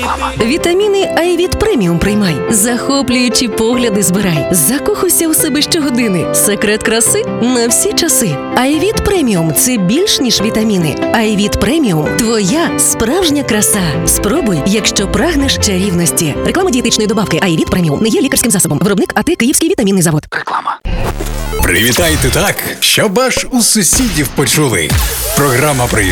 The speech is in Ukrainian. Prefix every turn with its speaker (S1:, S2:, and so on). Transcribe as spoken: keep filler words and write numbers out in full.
S1: Вітаміни Айвіт Преміум приймай. Захоплюючі погляди збирай. Закохуйся у себе щогодини. Секрет краси на всі часи. Айвіт Преміум – це більш ніж вітаміни. Айвіт Преміум – твоя справжня краса. Спробуй, якщо прагнеш чарівності. Реклама дієтичної добавки Айвіт Преміум не є лікарським засобом. Виробник АТ Київський вітамінний завод.
S2: Реклама. Привітайте так, щоб аж у сусідів почули. Програма «Привіт».